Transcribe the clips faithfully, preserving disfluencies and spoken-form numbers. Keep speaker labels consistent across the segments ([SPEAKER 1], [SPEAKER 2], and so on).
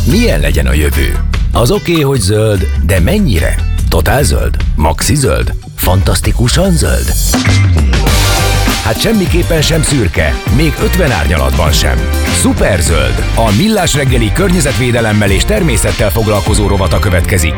[SPEAKER 1] Milyen legyen a jövő? Az oké, okay, hogy zöld, de mennyire? Totál zöld? Maxi zöld? Fantasztikusan zöld? Hát semmiképpen sem szürke, még ötven árnyalatban sem. Szuperzöld, a Millás reggeli környezetvédelemmel és természettel foglalkozó rovata következik.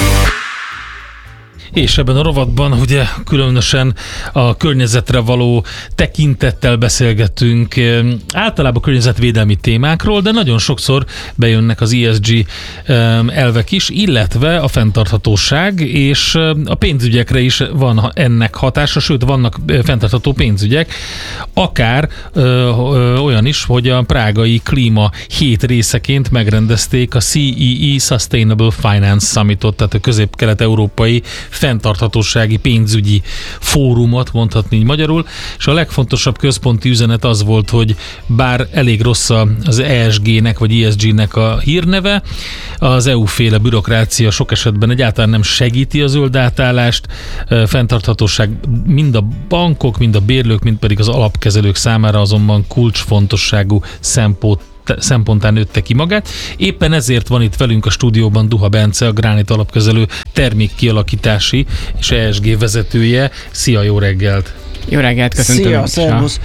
[SPEAKER 2] És ebben a rovatban ugye különösen a környezetre való tekintettel beszélgetünk általában környezetvédelmi témákról, de nagyon sokszor bejönnek az E S G elvek is, illetve a fenntarthatóság, és a pénzügyekre is van ennek hatása, sőt vannak fenntartható pénzügyek, akár ö, ö, olyan is, hogy a prágai klíma hét részeként megrendezték a C E E Sustainable Finance Summitot, tehát a közép-kelet-európai fenntarthatósági pénzügyi fórumot, mondhatni így magyarul, és a legfontosabb központi üzenet az volt, hogy bár elég rossz az E S G-nek vagy E S G-nek a hírneve, az é u-féle bürokrácia sok esetben egyáltalán nem segíti a zöld átállást, fenntarthatóság mind a bankok, mind a bérlők, mind pedig az alapkezelők számára azonban kulcsfontosságú szempont szempontán nőtte ki magát. Éppen ezért van itt velünk a stúdióban Duha Bence, a Granit alapkezelő termékkialakítási és E S G vezetője. Szia, jó reggelt!
[SPEAKER 3] Jó reggelt, köszöntöm!
[SPEAKER 4] Szia, szervusz!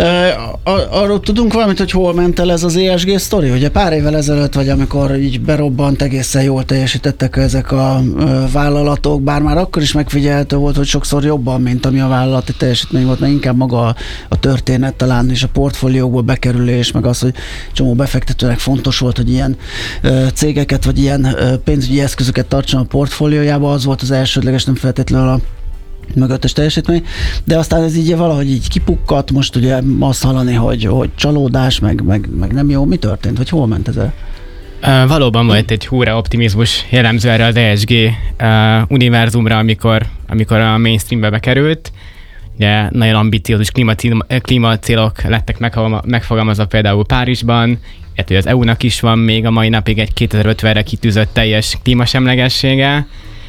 [SPEAKER 4] Arról tudunk valamit, hogy hol ment el ez az E S G sztori? Ugye pár évvel ezelőtt, vagy amikor így berobbant, egészen jól teljesítettek ezek a vállalatok, bár már akkor is megfigyelhető volt, hogy sokszor jobban, mint ami a vállalati teljesítmény volt, mert inkább maga a történet talán, és a portfóliókból bekerülés, meg az, hogy csomó befektetőnek fontos volt, hogy ilyen cégeket, vagy ilyen pénzügyi eszközöket tartson a portfóliójába, az volt az elsődleges, nem feltétlenül a mögöttes teljesítmény, de aztán ez így valahogy így kipukkadt, most ugye azt hallani, hogy, hogy csalódás, meg, meg, meg nem jó, mi történt, hogy hol ment ez el?
[SPEAKER 3] Uh, valóban volt egy húra optimizmus jellemző erre az E S G uh, univerzumra, amikor, amikor a mainstreambe bekerült. Ugye nagyon ambiciózus klímacélok lettek megfogalmazva például Párizsban, illetve az é u-nak is van még a mai napig egy kétezer-ötvenre kitűzött teljes klímasemlegessége.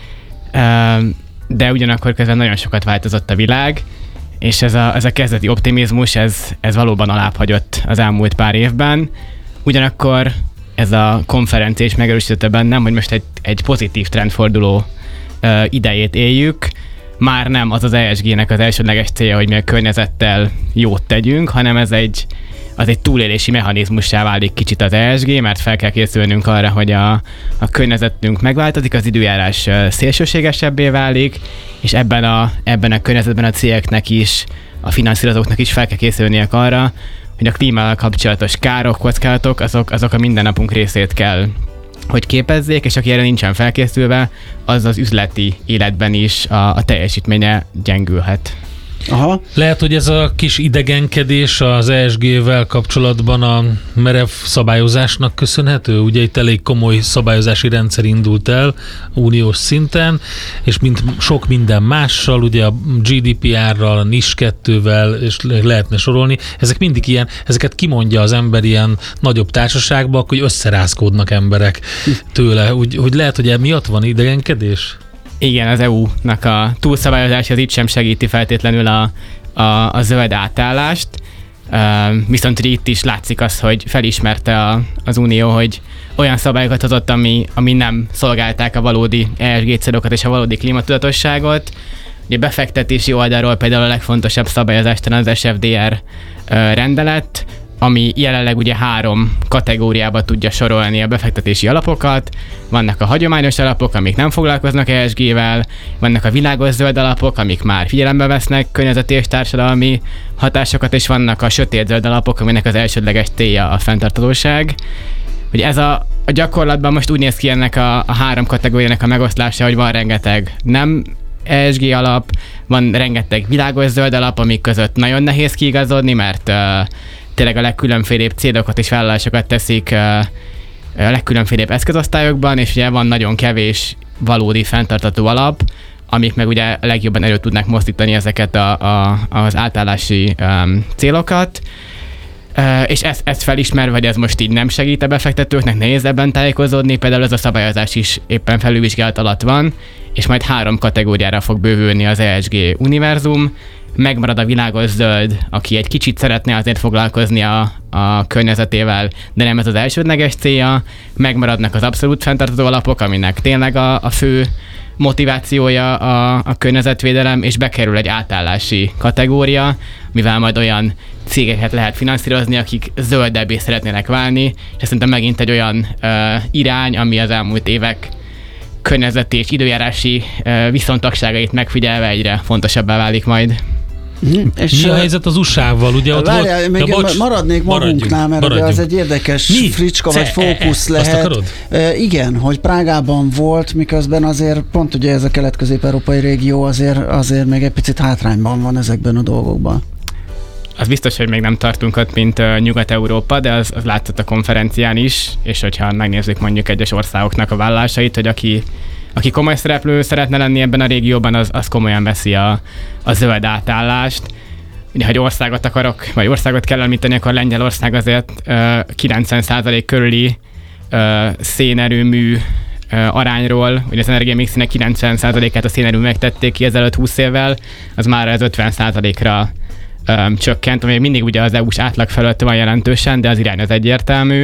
[SPEAKER 3] Uh, de ugyanakkor közben nagyon sokat változott a világ, és ez a, ez a kezdeti optimizmus, ez, ez valóban alábbhagyott az elmúlt pár évben. Ugyanakkor ez a konferencia is megerősítette bennem, hogy most egy, egy pozitív trendforduló uh, idejét éljük. Már nem az az E S G-nek az elsődleges célja, hogy mi a környezettel jót tegyünk, hanem ez egy, az egy túlélési mechanizmussá válik kicsit az E S G, mert fel kell készülnünk arra, hogy a, a környezetünk megváltozik, az időjárás szélsőségesebbé válik, és ebben a, ebben a környezetben a cégeknek is, a finanszírozóknak is fel kell készülniük arra, hogy a klímával kapcsolatos károk, kockázatok, azok, azok a mindennapunk részét kell, hogy képezzék, és aki erre nincsen felkészülve, az az üzleti életben is a, a teljesítménye gyengülhet.
[SPEAKER 2] Aha. Lehet, hogy ez a kis idegenkedés az E S G-vel kapcsolatban a merev szabályozásnak köszönhető? Ugye itt elég komoly szabályozási rendszer indult el uniós szinten, és mint sok minden mással, ugye a G D P R-ral, a N I S kettővel, és lehetne sorolni, ezek mindig ilyen, ezeket kimondja az ember ilyen nagyobb társaságban, hogy összerázkódnak emberek tőle. Úgy, hogy lehet, hogy emiatt van idegenkedés?
[SPEAKER 3] Igen, az é u-nak a túlszabályozása az itt sem segíti feltétlenül a, a, a zöld átállást, uh, viszont itt is látszik az, hogy felismerte a, az Unió, hogy olyan szabályokat hozott, ami, ami nem szolgálták a valódi E S G célokat és a valódi klímatudatosságot. Ugye befektetési oldalról például a legfontosabb szabályozás talán az S F D R uh, rendelet, ami jelenleg ugye három kategóriába tudja sorolni a befektetési alapokat. Vannak a hagyományos alapok, amik nem foglalkoznak E S G-vel, vannak a világos zöld alapok, amik már figyelembe vesznek környezeti és társadalmi hatásokat, és vannak a sötét zöld alapok, aminek az elsődleges célja a fenntarthatóság. Ugye ez a, a gyakorlatban most úgy néz ki ennek a, a három kategóriának a megoszlása, hogy van rengeteg nem E S G alap, van rengeteg világos zöld alap, amik között nagyon nehéz kiigazodni, mert uh, tényleg a legkülönfélébb célokat és vállalásokat teszik uh, a legkülönfélébb eszközosztályokban, és ugye van nagyon kevés valódi fenntartható alap, amik meg ugye legjobban elő tudnak mozdítani ezeket a, a, az átállási um, célokat. Uh, és ezt, ezt felismerve, hogy ez most így nem segít a befektetőknek, nehéz ebben tájékozódni, például ez a szabályozás is éppen felülvizsgálat alatt van, és majd három kategóriára fog bővülni az E S G univerzum. megmarad a világos zöld, aki egy kicsit szeretne azért foglalkozni a, a környezetével, de nem ez az elsődleges célja, megmaradnak az abszolút fenntartható alapok, aminek tényleg a, a fő motivációja a, a környezetvédelem, és bekerül egy átállási kategória, mivel majd olyan cégeket lehet finanszírozni, akik zöldebbé szeretnének válni, és szerintem megint egy olyan uh, irány, ami az elmúlt évek környezeti és időjárási uh, viszontagságait megfigyelve egyre fontosabbá válik majd.
[SPEAKER 4] Mm, és
[SPEAKER 2] mi a helyzet az u es á-val? Ugye ott
[SPEAKER 4] várjál,
[SPEAKER 2] volt,
[SPEAKER 4] még
[SPEAKER 2] ja, bocs,
[SPEAKER 4] maradnék magunknál, mert ugye az egy érdekes
[SPEAKER 2] mi?
[SPEAKER 4] fricska vagy fókusz
[SPEAKER 2] e, e,
[SPEAKER 4] lehet. E, igen, hogy Prágában volt, miközben azért pont ugye ez a kelet-közép-európai régió azért, azért még egy picit hátrányban van ezekben a dolgokban.
[SPEAKER 3] Az biztos, hogy még nem tartunk ott, mint uh, Nyugat-Európa, de az, az látszott a konferencián is, és hogyha megnézzük mondjuk egyes országoknak a vállalásait, hogy aki, aki komoly szereplő szeretne lenni ebben a régióban, az, az komolyan veszi a, a zöld átállást. Ugye, hogy országot akarok, vagy országot kell említeni, akkor Lengyelország azért uh, kilencven százalék körüli uh, szénerőmű uh, arányról, ugye az energiamixének kilencven százalékát a szénerőmű megtették ki ezelőtt húsz évvel, az már az ötven százalékra Um, csökkent, ami mindig ugye az é u-s átlag felett van jelentősen, de az irány az egyértelmű.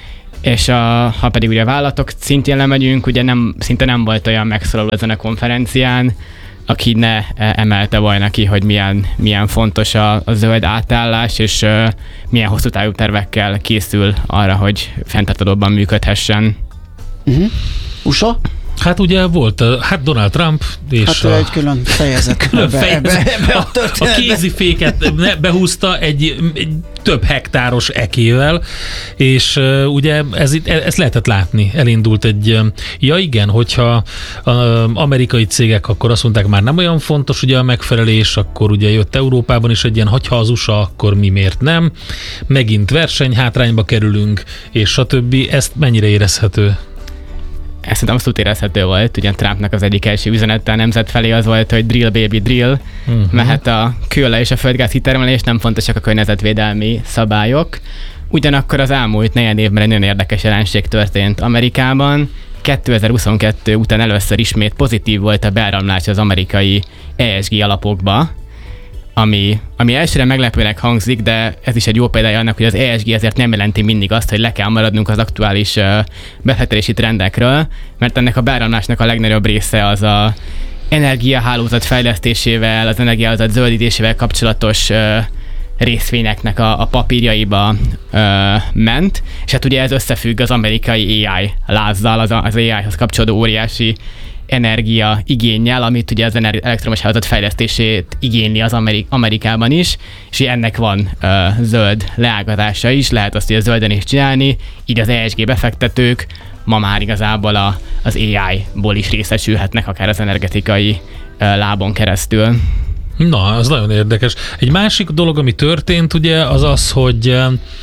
[SPEAKER 3] És a, ha pedig ugye a vállalatok szintjén lemegyünk, ugye nem, szinte nem volt olyan megszólaló ezen a konferencián, aki ne emelte volna ki, hogy milyen, milyen fontos a, a zöld átállás, és uh, milyen hosszú távú tervekkel készül arra, hogy fenntarthatóbban működhessen.
[SPEAKER 4] Uh-huh. u es á?
[SPEAKER 2] Hát ugye volt, hát Donald Trump, és
[SPEAKER 4] hát
[SPEAKER 2] a,
[SPEAKER 4] egy külön fejezet,
[SPEAKER 2] külön fejezet
[SPEAKER 4] ebbe, ebbe a,
[SPEAKER 2] a, a kéziféket behúzta egy, egy több hektáros ekével, és uh, ugye ez, ezt lehetett látni, elindult egy, ja igen, hogyha uh, amerikai cégek akkor azt mondták, már nem olyan fontos ugye a megfelelés, akkor ugye jött Európában is egy ilyen, hogyha az u es á, akkor mi miért nem, megint versenyhátrányba kerülünk, és stb. Ezt mennyire érezhető?
[SPEAKER 3] Ez szerintem abszolút érezhető volt, ugye Trumpnak az egyik első üzenete a nemzet felé az volt, hogy drill baby drill, uh-huh. mehet a kőolaj és a földgáz kitermelés, nem fontosak a környezetvédelmi szabályok. Ugyanakkor az elmúlt negyed évben egy nagyon érdekes jelenség történt Amerikában. kétezer-huszonkettő után először ismét pozitív volt a beáramlás az amerikai é es gé alapokba, ami, ami elsőre meglepőnek hangzik, de ez is egy jó példája annak, hogy az é es gé ezért nem jelenti mindig azt, hogy le kell maradnunk az aktuális uh, befektetési trendekről, mert ennek a beáramlásnak a legnagyobb része az a energiahálózat fejlesztésével, az energiahálózat zöldítésével kapcsolatos uh, részvényeknek a, a papírjaiba uh, ment, és hát ugye ez összefügg az amerikai á i lázzal, az, az á i-hoz kapcsolódó óriási energia igénnyel, amit ugye az elektromos hálózat fejlesztését igényli az Amerik- Amerikában is, és ennek van uh, zöld leágazása is, lehet azt ugye zölden is csinálni, így az é es gé befektetők ma már igazából a, az á i-ból is részesülhetnek, akár az energetikai uh, lábon keresztül.
[SPEAKER 2] Na, az nagyon érdekes. Egy másik dolog, ami történt, ugye, az az, hogy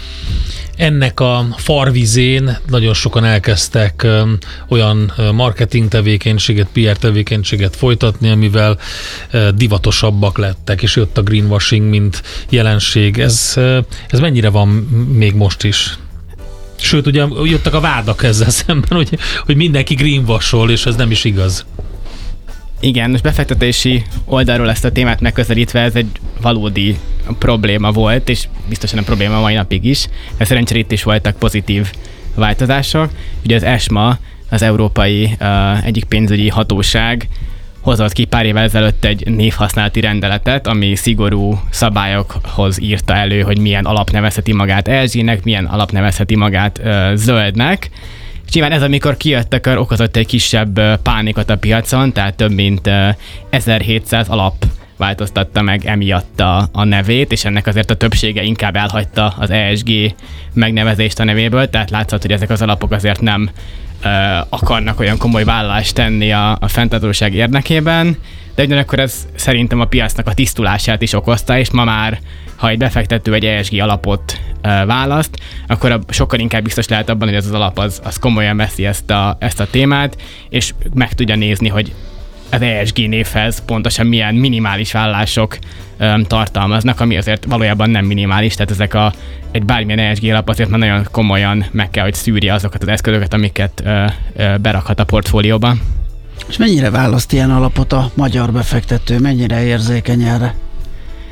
[SPEAKER 2] ennek a farvizén nagyon sokan elkezdtek um, olyan marketing tevékenységet, pé er tevékenységet folytatni, amivel uh, divatosabbak lettek, és jött a greenwashing, mint jelenség. Ez, uh, ez mennyire van még most is? Sőt, ugye jöttek a vádak ezzel szemben, hogy, hogy mindenki greenwashol, és ez nem is igaz.
[SPEAKER 3] Igen, most befektetési oldalról ezt a témát megközelítve ez egy valódi probléma volt, és biztosan a probléma mai napig is, de szerencsére itt is voltak pozitív változások. Ugye az ESMA, az Európai uh, egyik pénzügyi hatóság hozott ki pár évvel ezelőtt egy névhasználati rendeletet, ami szigorú szabályokhoz írta elő, hogy milyen alap nevezheti magát é es gének, milyen alap nevezheti magát uh, zöldnek. És nyilván ez, amikor kijött, akkor okozott egy kisebb uh, pánikot a piacon, tehát több mint uh, ezerhétszáz alap változtatta meg emiatt a, a nevét, és ennek azért a többsége inkább elhagyta az é es gé megnevezést a nevéből, tehát látszott, hogy ezek az alapok azért nem uh, akarnak olyan komoly vállalást tenni a, a fenntarthatóság érdekében, de ugyanakkor ez szerintem a piacnak a tisztulását is okozta, és ma már, ha egy befektető egy é es gé alapot uh, választ, akkor a, sokkal inkább biztos lehet abban, hogy ez az alap az, az komolyan veszi ezt a, ezt a témát, és meg tudja nézni, hogy az é es gé névhez pontosan milyen minimális vállalások um, tartalmaznak, ami azért valójában nem minimális, tehát ezek a, egy bármilyen é es gé alap azért már nagyon komolyan meg kell, hogy szűrje azokat az eszközöket, amiket uh, uh, berakhat a portfólióba.
[SPEAKER 4] És mennyire választ ilyen alapot a magyar befektető, mennyire érzékeny erre?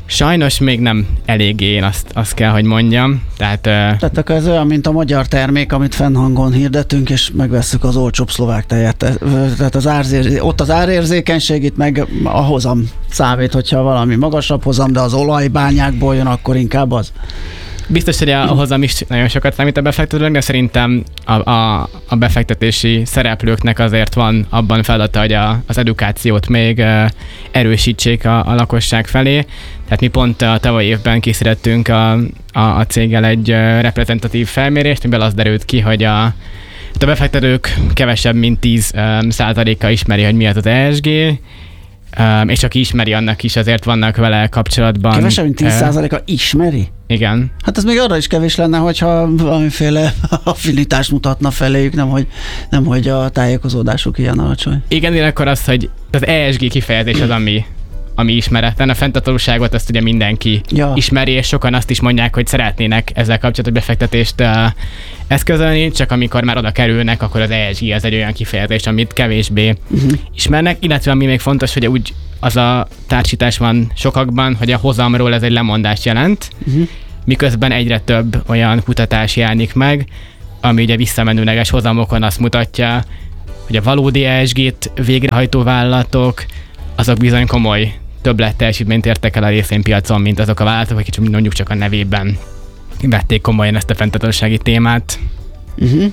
[SPEAKER 3] Sajnos még nem eléggé, én azt, azt kell, hogy mondjam. Tehát,
[SPEAKER 4] Tehát akkor ez olyan, mint a magyar termék, amit fennhangon hirdetünk, és megvesszük az olcsóbb szlovák tejet. Tehát az árzér, ott az árérzékenység, itt meg a hozam számít, hogyha valami magasabb hozam, de az olajbányákból jön, akkor inkább az.
[SPEAKER 3] Biztos, hogy a hozam is nagyon sokat számít a befektetőnek, de szerintem a, a, a befektetési szereplőknek azért van abban feladata, hogy a, az edukációt még erősítsék a, a lakosság felé. Tehát mi pont a tavalyi évben készítettünk a, a, a céggel egy reprezentatív felmérést, amiben az derült ki, hogy a, a befektetők kevesebb, mint tíz százaléka ismeri, hogy mi az az E S G, Um, és aki ismeri, annak is azért vannak vele kapcsolatban.
[SPEAKER 4] Kevesebb, mint tíz százaléka ismeri?
[SPEAKER 3] Igen.
[SPEAKER 4] Hát ez még arra is kevés lenne, hogyha valamiféle affinitást mutatna feléjük, nem hogy, nem hogy a tájékozódásuk ilyen alacsony.
[SPEAKER 3] Igen, én akkor az, hogy az E S G kifejezés az, ami, ami ismeretlen. A fenntarthatóságot azt ugye mindenki ja. ismeri, és sokan azt is mondják, hogy szeretnének ezzel kapcsolatos befektetést uh, eszközölni, csak amikor már oda kerülnek, akkor az E S G az egy olyan kifejezés, amit kevésbé uh-huh. ismernek, illetve ami még fontos, hogy úgy az a társítás van sokakban, hogy a hozamról ez egy lemondást jelent, uh-huh. miközben egyre több olyan kutatás jelenik meg, ami ugye visszamenőleges hozamokon azt mutatja, hogy a valódi E S G-t végrehajtó vállalatok, azok bizony komoly többletteljesítményt értek el a részvénypiacon, mint azok a vállalatok, akik mondjuk csak a nevében vették komolyan ezt a fenntarthatósági témát.
[SPEAKER 4] Uh-huh.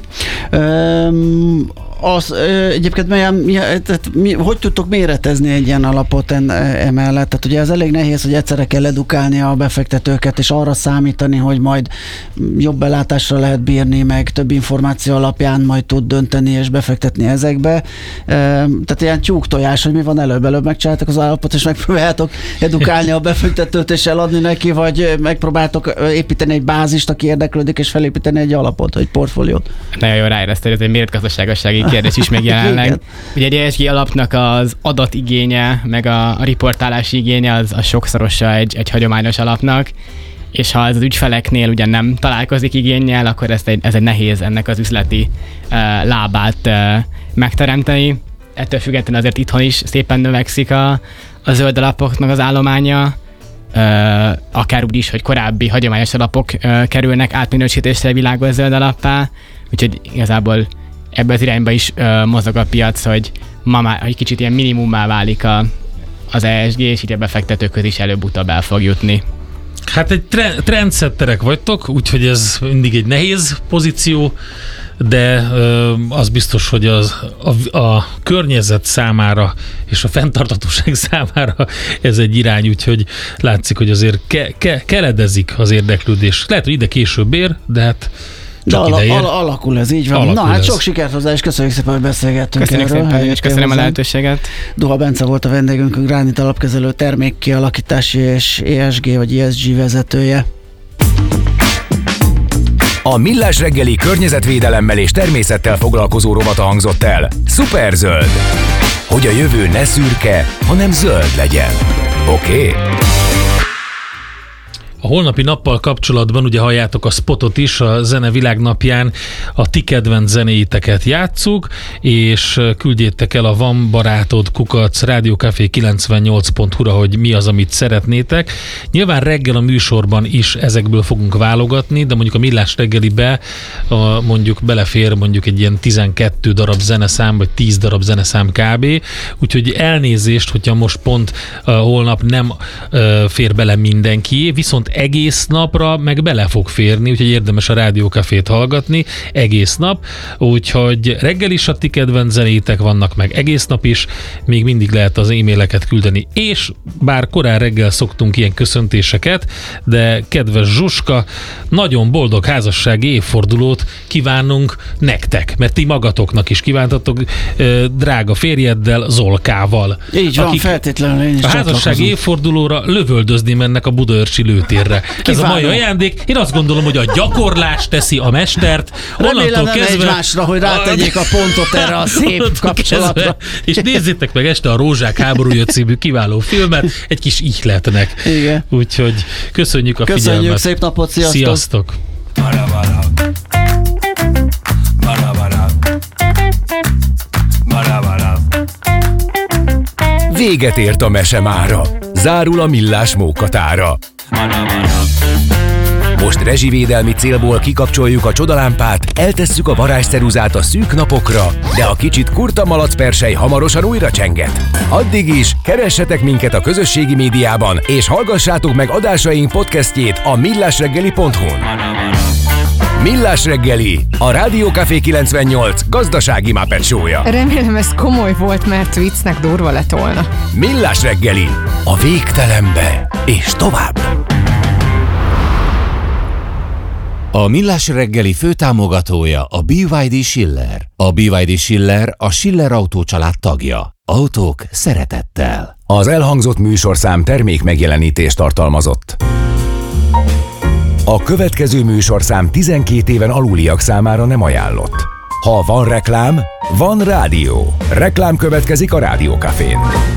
[SPEAKER 4] Um, az, ö, egyébként milyen, mi, tehát mi, hogy tudtok méretezni egy ilyen alapot en, emellett? Tehát ugye ez elég nehéz, hogy egyszerre kell edukálni a befektetőket, és arra számítani, hogy majd jobb belátásra lehet bírni, meg több információ alapján majd tud dönteni és befektetni ezekbe. Um, tehát ilyen tyúktojás, hogy mi van előbb, előbb megcsináltak az alapot, és megpróbáltok edukálni a befektetőt, és eladni neki, vagy megpróbáltok építeni egy bázist, aki érdeklődik, és felépíteni egy alapot, egy portfóliót.
[SPEAKER 3] Nagyon jó ráéreztél, ez egy méretgazdaságossági kérdés is még jelenleg. Ugye egy E S G alapnak az adatigénye, meg a, a riportálási igénye az, az sokszorosa egy, egy hagyományos alapnak, és ha az ügyfeleknél ugye nem találkozik igénnyel, akkor ez egy, ez egy nehéz ennek az üzleti uh, lábát uh, megteremteni. Ettől függetlenül azért itthon is szépen növekszik a, a zöld alapoknak az állománya, uh, akár úgy is, hogy korábbi hagyományos alapok uh, kerülnek átminősítésre világos zöld alappá, úgyhogy igazából ebbe az irányba is uh, mozog a piac, hogy ma már egy kicsit ilyen minimummá válik a, az E S G, és így a befektetőköz is előbb-utóbb el fog jutni.
[SPEAKER 2] Hát egy tre- trendsetterek vagytok, úgyhogy ez mindig egy nehéz pozíció, de ö, az biztos, hogy az, a, a környezet számára és a fenntarthatóság számára ez egy irány, úgyhogy látszik, hogy azért ke- ke- keredezik az érdeklődés. Lehet, hogy ide később ér, de hát
[SPEAKER 4] de ala, ala, alakul ez, így van.
[SPEAKER 2] Alakul
[SPEAKER 4] Na hát
[SPEAKER 2] ez.
[SPEAKER 4] Sok sikert hozzá, és köszönjük szépen, hogy beszélgettünk
[SPEAKER 3] Köszönjük
[SPEAKER 4] erről.
[SPEAKER 3] szépen, és köszönöm a lehetőséget.
[SPEAKER 4] Duha Bence volt a vendégünk, a Gránit alapkezelő termékkialakítási és E S G vagy E S G vezetője.
[SPEAKER 1] A Millás reggeli környezetvédelemmel és természettel foglalkozó rovata hangzott el. Szuperzöld! Hogy a jövő ne szürke, hanem zöld legyen. Oké? Okay?
[SPEAKER 2] A holnapi nappal kapcsolatban ugye halljátok a spotot is, a Zene Világnapján a ti kedvenc zenéiteket játsszuk, és küldjétek el a Van Barátod kukac rádiókafé kilencvennyolc pont hu-ra, hogy mi az, amit szeretnétek. Nyilván reggel a műsorban is ezekből fogunk válogatni, de mondjuk a Millás reggelibe a, mondjuk belefér mondjuk egy ilyen tizenkét darab zeneszám, vagy tíz darab zeneszám kb. Úgyhogy elnézést, hogyha most pont uh, holnap nem uh, fér bele mindenki, viszont egész napra meg bele fog férni, úgyhogy érdemes a rádiókafét hallgatni egész nap, úgyhogy reggel is a ti kedvenc zenétek vannak, meg egész nap is, még mindig lehet az e-maileket küldeni, és bár korán reggel szoktunk ilyen köszöntéseket, de kedves Zsuska, nagyon boldog házassági évfordulót kívánunk nektek, mert ti magatoknak is kívántatok, drága férjeddel, Zolkával.
[SPEAKER 4] Így van, feltétlenül én is
[SPEAKER 2] a házassági évfordulóra lövöldözni mennek a Budaörsi lőtérre. Ez a mai ajándék. Én azt gondolom, hogy a gyakorlás teszi a mestert.
[SPEAKER 4] Remélem nem kezdve... egymásra, hogy rátegyék a pontot erre a szép kapcsolatra.
[SPEAKER 2] Kezdve. És nézzétek meg este a Rózsák háborúja című kiváló filmet, egy kis ihletnek. Igen. Úgyhogy köszönjük a
[SPEAKER 4] köszönjük, figyelmet. Szép napot, sziasztok!
[SPEAKER 2] Sziasztok!
[SPEAKER 1] Véget ért a mese mára. Zárul a Millás mókatára. Most rezsivédelmi célból kikapcsoljuk a csodalámpát, eltesszük a varázsceruzát a szűk napokra, de a kicsit kurta malacpersely hamarosan újra csenget. Addig is keressetek minket a közösségi médiában, és hallgassátok meg adásaink podcastjét a millásreggeli pont hu-n. Millás reggeli, a Rádió Café kilencvennyolc gazdasági Muppet show-ja.
[SPEAKER 5] Remélem ez komoly volt, mert viccnek durva lett volna.
[SPEAKER 1] Millás reggeli, a végtelenbe és tovább.
[SPEAKER 6] A Millás reggeli főtámogatója a bé vé dé Schiller. A bé vé dé Schiller a Schiller Autó család tagja. Autók szeretettel.
[SPEAKER 1] Az elhangzott műsorszám termék megjelenítést tartalmazott. A következő műsorszám tizenkét éven aluliak számára nem ajánlott. Ha van reklám, van rádió. Reklám következik a Rádió Cafén.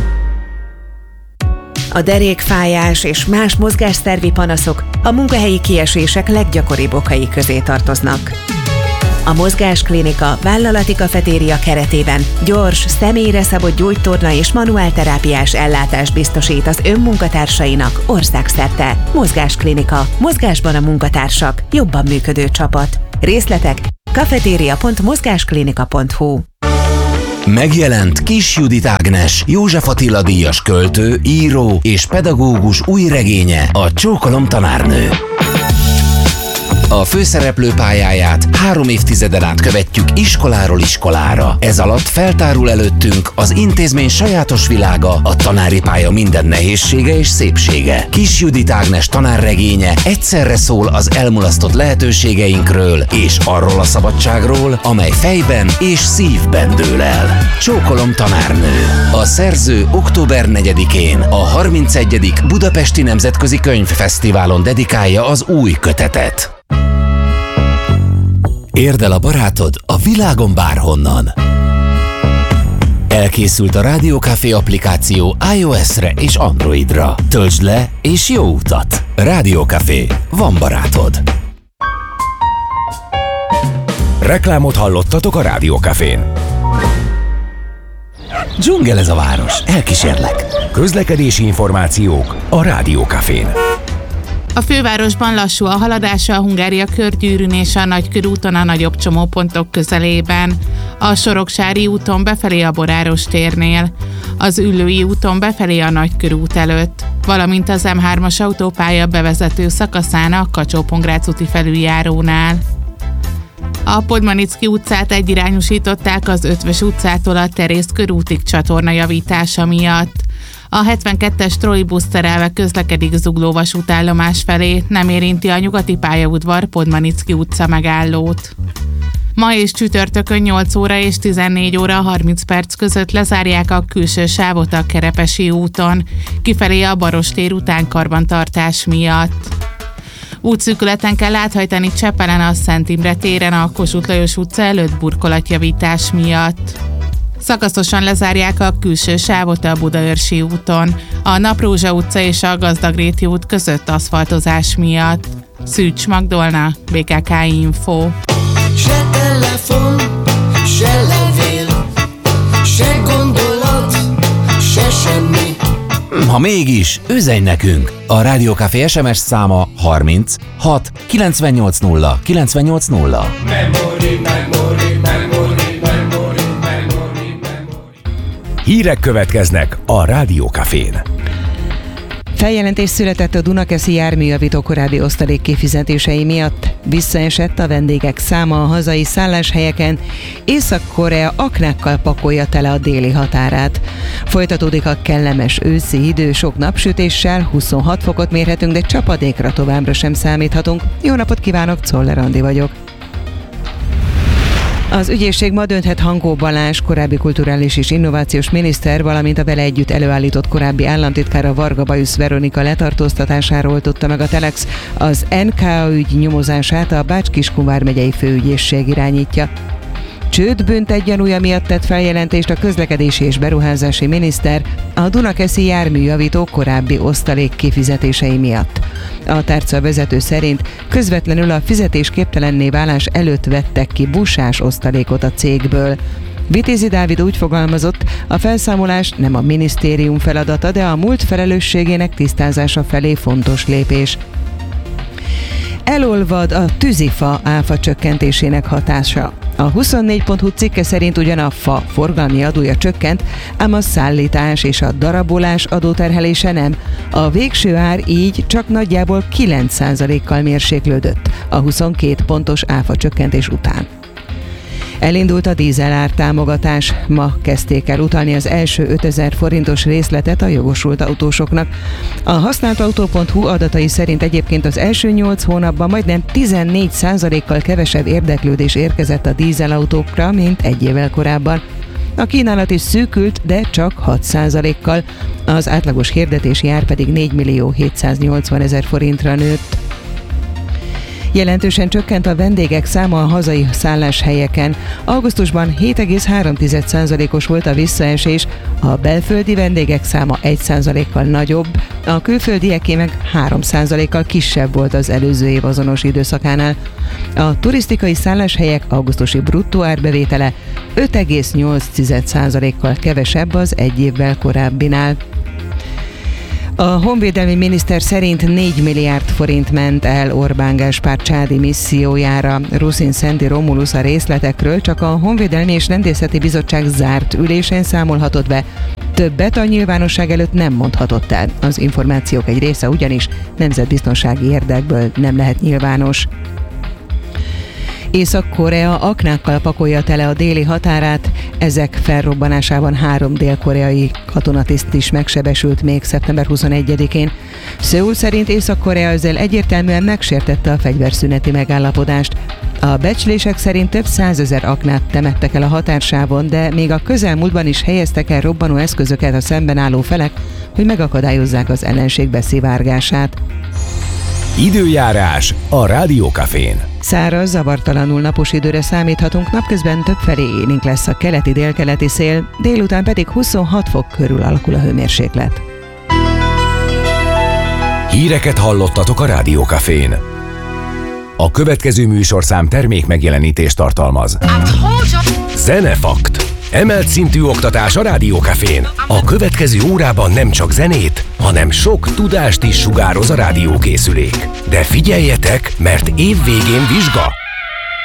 [SPEAKER 7] A derékfájás és más mozgásszervi panaszok a munkahelyi kiesések leggyakoribb okai közé tartoznak. A Mozgásklinika vállalati kafetéria keretében gyors, személyre szabott gyógytorna és manuálterápiás ellátást biztosít az önmunkatársainak országszerte. Mozgásklinika. Mozgásban a munkatársak. Jobban működő csapat. Részletek kafetéria pont mozgásklinika pont hu.
[SPEAKER 6] Megjelent Kis Judit Ágnes, József Attila díjas költő, író és pedagógus új regénye, a Csókolom tanárnő. A főszereplő pályáját három évtizeden át követjük iskoláról iskolára. Ez alatt feltárul előttünk az intézmény sajátos világa, a tanári pálya minden nehézsége és szépsége. Kis Judit Ágnes tanárregénye egyszerre szól az elmulasztott lehetőségeinkről és arról a szabadságról, amely fejben és szívben dől el. Csókolom tanárnő. A szerző október negyedikén a harmincegyedik Budapesti Nemzetközi Könyvfesztiválon dedikálja az új kötetet. Érd el a barátod a világon bárhonnan. Elkészült a Rádió Café applikáció iOS-re és Androidra. Töltsd le és jó utat! Rádió Café. Van barátod.
[SPEAKER 1] Reklámot hallottatok a Rádió Cafén.
[SPEAKER 6] Dzsungel ez a város. Elkísérlek.
[SPEAKER 1] Közlekedési információk a Rádió Cafén.
[SPEAKER 8] A fővárosban lassú a haladása a Hungária körgyűrűn és a Nagykörúton a nagyobb csomópontok közelében, a Soroksári úton befelé a Boráros térnél, az Üllői úton befelé a Nagykörút előtt, valamint az em hármas autópálya bevezető szakaszán a Kacsó-Pongrác úti felüljárónál. A Podmanicki utcát egyirányosították az Ötvös utcától a Terész körútig csatorna javítása miatt. A hetvenkettes trollibusz terelve közlekedik Zugló vasútállomás felé, nem érinti a nyugati pályaudvar Podmanicki utca megállót. Ma és csütörtökön nyolc óra és tizennégy óra harminc perc között lezárják a külső sávot a Kerepesi úton, kifelé a Barostér után karbantartás miatt. Útszűkületen kell áthajtani Csepelen a Szent Imre téren a Kossuth Lajos utca előtt burkolatjavítás miatt. Szakaszosan lezárják a külső sávot a Budaörsi úton, a Naprózsa utca és a Gazdagréti út között aszfaltozás miatt. Szűcs Magdolna, bé ká ká Info.
[SPEAKER 9] Se telefon, se levél, se gondolat, se semmi.
[SPEAKER 6] Ha mégis, üzenj nekünk! A Rádió Café es em es száma harminc hat kilencvennyolc nulla kilencvennyolc nulla.
[SPEAKER 9] Memory, memory, memory, memory, memory, memory.
[SPEAKER 1] Hírek következnek a Rádió Cafén.
[SPEAKER 5] Feljelentés született a Dunakeszi járműjavító korábbi osztalék kifizetései miatt. Visszaesett a vendégek száma a hazai szálláshelyeken. Észak-Korea aknákkal pakolja tele a déli határát. Folytatódik a kellemes őszi idő, sok napsütéssel, huszonhat fokot mérhetünk, de csapadékra továbbra sem számíthatunk. Jó napot kívánok, Czoller Andi vagyok. Az ügyészség ma dönthet Hankó Balázs, korábbi kulturális és innovációs miniszter, valamint a vele együtt előállított korábbi államtitkára Varga Bajusz Veronika letartóztatásáról tudta meg a Telex. Az en ká ügy nyomozását a Bács-Kiskun vármegyei főügyészség irányítja. Csődbüntet gyanúja miatt tett feljelentést a közlekedési és beruházási miniszter a Dunakeszi járműjavító korábbi osztalék kifizetései miatt. A tárca vezető szerint közvetlenül a fizetésképtelenné válás előtt vettek ki busás osztalékot a cégből. Vitézi Dávid úgy fogalmazott, a felszámolás nem a minisztérium feladata, de a múlt felelősségének tisztázása felé fontos lépés. Elolvad a tűzifa áfa csökkentésének hatása. A huszonnégy pont hu cikke szerint ugyan a fa forgalmi adója csökkent, ám a szállítás és a darabolás adóterhelése nem. A végső ár így csak nagyjából kilenc százalékkal mérséklődött a huszonkét pontos áfa csökkentés után. Elindult a dízelár támogatás. Ma kezdték el utalni az első ötezer forintos részletet a jogosult autósoknak. A használtautó pont hu adatai szerint egyébként az első nyolc hónapban majdnem tizennégy százalékkal kevesebb érdeklődés érkezett a dízelautókra, mint egy évvel korábban. A kínálat is szűkült, de csak hat százalékkal. Az átlagos hirdetési ár pedig négy millió hétszáznyolcvan ezer forintra nőtt. Jelentősen csökkent a vendégek száma a hazai szálláshelyeken. Augusztusban hét egész három százalékos volt a visszaesés, a belföldi vendégek száma egy százalékkal nagyobb, a külföldieké meg három százalékkal kisebb volt az előző év azonos időszakánál. A turisztikai szálláshelyek augusztusi bruttó árbevétele öt egész nyolc százalékkal kevesebb az egy évvel korábbinál. A honvédelmi miniszter szerint négy milliárd forint ment el Orbán Gáspár csádi missziójára. Ruszin Szendi Romulus a részletekről csak a Honvédelmi és Rendészeti Bizottság zárt ülésén számolhatott be. Többet a nyilvánosság előtt nem mondhatott el. Az információk egy része ugyanis nemzetbiztonsági érdekből nem lehet nyilvános. Észak-Korea aknákkal pakolja tele a déli határát, ezek felrobbanásában három dél-koreai katonatiszt is megsebesült még szeptember huszonegyedikén. Szöul szerint Észak-Korea ezzel egyértelműen megsértette a fegyverszüneti megállapodást. A becslések szerint több százezer aknát temettek el a határsávon, de még a közelmúltban is helyeztek el robbanó eszközöket a szemben álló felek, hogy megakadályozzák az ellenség beszivárgását.
[SPEAKER 1] Időjárás a Rádiókafén.
[SPEAKER 5] Száraz, zavartalanul napos időre számíthatunk, napközben többfelé élénk lesz a keleti-délkeleti szél, délután pedig huszonhat fok körül alakul a hőmérséklet.
[SPEAKER 1] Híreket hallottatok a Rádiókafén. A következő műsorszám termék megjelenítést tartalmaz. Zenefakt. Emelt szintű oktatás a Rádiókafén. A következő órában nem csak zenét, hanem sok tudást is sugároz a rádiókészülék. De figyeljetek, mert év végén vizsga!